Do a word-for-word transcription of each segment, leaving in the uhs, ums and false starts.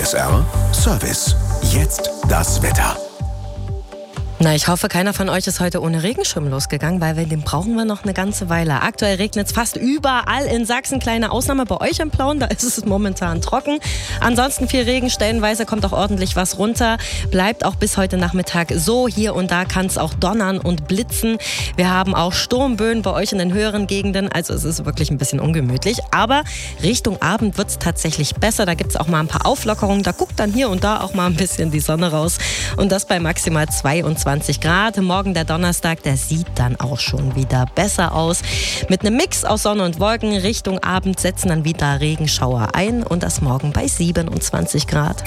S R Service. Jetzt das Wetter. Na, ich hoffe, keiner von euch ist heute ohne Regenschirm losgegangen, weil wir, den brauchen wir noch eine ganze Weile. Aktuell regnet es fast überall in Sachsen. Kleine Ausnahme bei euch im Plauen, da ist es momentan trocken. Ansonsten viel Regen, stellenweise kommt auch ordentlich was runter. Bleibt auch bis heute Nachmittag so. Hier und da kann es auch donnern und blitzen. Wir haben auch Sturmböen bei euch in den höheren Gegenden. Also es ist wirklich ein bisschen ungemütlich. Aber Richtung Abend wird es tatsächlich besser. Da gibt es auch mal ein paar Auflockerungen. Da guckt dann hier und da auch mal ein bisschen die Sonne raus. Und das bei maximal zweiundzwanzig Grad. Morgen der Donnerstag, der sieht dann auch schon wieder besser aus. Mit einem Mix aus Sonne und Wolken Richtung Abend setzen dann wieder Regenschauer ein und das morgen bei siebenundzwanzig Grad.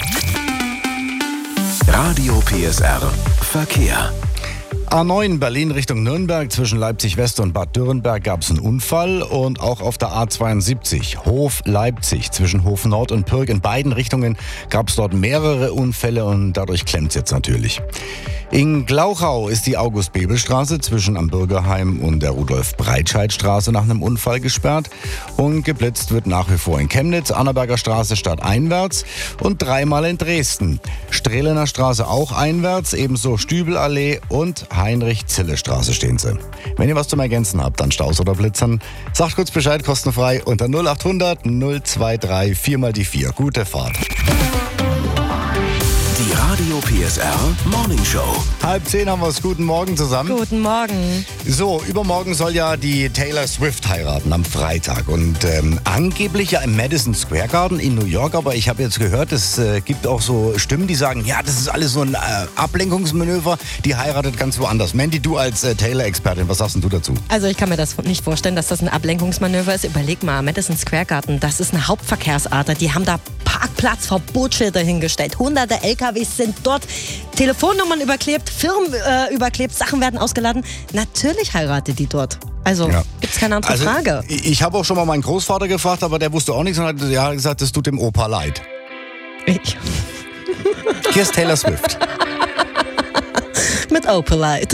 Radio P S R Verkehr. A neun Berlin Richtung Nürnberg, zwischen Leipzig West und Bad Dürrenberg gab es einen Unfall und auch auf der A zweiundsiebzig Hof Leipzig zwischen Hof Nord und Pürg in beiden Richtungen gab es dort mehrere Unfälle und dadurch klemmt es jetzt natürlich. In Glauchau ist die August-Bebel-Straße zwischen am Bürgerheim und der Rudolf-Breitscheid-Straße nach einem Unfall gesperrt und geblitzt wird nach wie vor in Chemnitz, Annaberger Straße stadteinwärts und dreimal in Dresden. Strehlener Straße auch einwärts, ebenso Stübelallee und Heinrich-Zille-Straße stehen sie. Wenn ihr was zum Ergänzen habt, dann Staus oder Blitzern, sagt kurz Bescheid, kostenfrei unter null achthundert null drei vier mal die vier. Gute Fahrt. Die Radio P S R Morning Show. Halb zehn haben wir es. Guten Morgen zusammen. Guten Morgen. So, übermorgen soll ja die Taylor Swift heiraten am Freitag. Und ähm, angeblich ja im Madison Square Garden in New York. Aber ich habe jetzt gehört, es äh, gibt auch so Stimmen, die sagen, ja, das ist alles so ein äh, Ablenkungsmanöver. Die heiratet ganz woanders. Mandy, du als äh, Taylor-Expertin, was sagst denn du dazu? Also ich kann mir das nicht vorstellen, dass das ein Ablenkungsmanöver ist. Überleg mal, Madison Square Garden, das ist eine Hauptverkehrsader. Die haben da Parkplatzverbotsschilder hingestellt. Hunderte L K Ws sind dort, Telefonnummern überklebt, Firmen äh, überklebt, Sachen werden ausgeladen. Natürlich heiratet die dort. Also ja. Gibt's keine andere also, Frage. Ich habe auch schon mal meinen Großvater gefragt, aber der wusste auch nichts und hat ja, gesagt, das tut dem Opa leid. Ich. Hier ist Taylor Swift. Mit Opa leid.